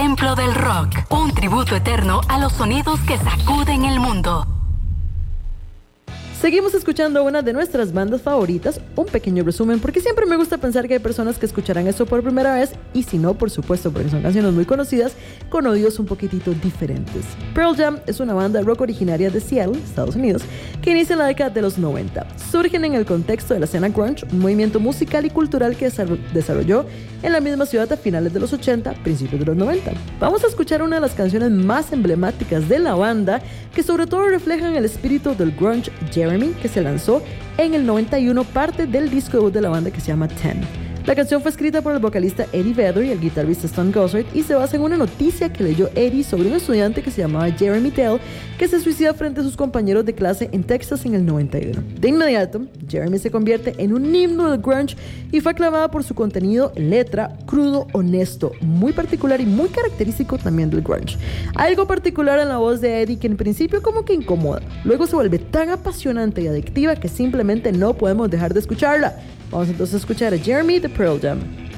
templo del rock, un tributo eterno a los sonidos que sacuden el mundo. Seguimos escuchando una de nuestras bandas favoritas, un pequeño resumen porque siempre me gusta pensar que hay personas que escucharán esto por primera vez y si no, por supuesto, porque son canciones muy conocidas, con oídos un poquitito diferentes. Pearl Jam es una banda rock originaria de Seattle, Estados Unidos, que inicia en la década de los 90. Surgen en el contexto de la escena grunge, un movimiento musical y cultural que desarrolló en la misma ciudad a finales de los 80, principios de los 90. Vamos a escuchar una de las canciones más emblemáticas de la banda, que sobre todo reflejan el espíritu del grunge, Jeremy, que se lanzó en el 91, parte del disco debut de la banda que se llama Ten. La canción fue escrita por el vocalista Eddie Vedder y el guitarrista Stan Gossard y se basa en una noticia que leyó Eddie sobre un estudiante que se llamaba Jeremy Tell, que se suicida frente a sus compañeros de clase en Texas en el 91. De inmediato, Jeremy se convierte en un himno del grunge y fue aclamada por su contenido en letra, crudo, honesto, muy particular y muy característico también del grunge. Algo particular en la voz de Eddie que en principio como que incomoda, luego se vuelve tan apasionante y adictiva que simplemente no podemos dejar de escucharla. Vamos entonces a escuchar a Jeremy de Pearl Jam.